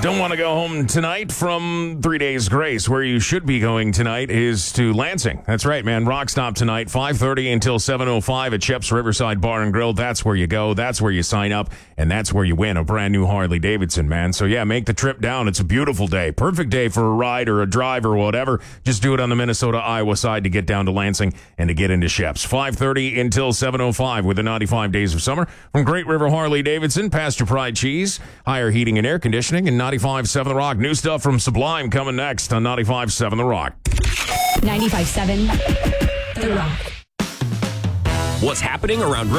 Don't want to go home tonight from 3 Days Grace. Where you should be going tonight is to Lansing. That's right, man. Rock stop tonight, 5:30 until 7:05 at Shep's Riverside Bar and Grill. That's where you go. That's where you sign up. And that's where you win a brand new Harley Davidson, man. So, yeah, make the trip down. It's a beautiful day. Perfect day for a ride or a drive or whatever. Just do it on the Minnesota-Iowa side to get down to Lansing and to get into Shep's. 5:30 until 7:05 with the 95 Days of Summer. From Great River Harley Davidson, Pasture Pride Cheese, Higher Heating and Air Conditioning, and 95.7 The Rock. New stuff from Sublime coming next on 95.7 The Rock. 95.7 The Rock. What's happening around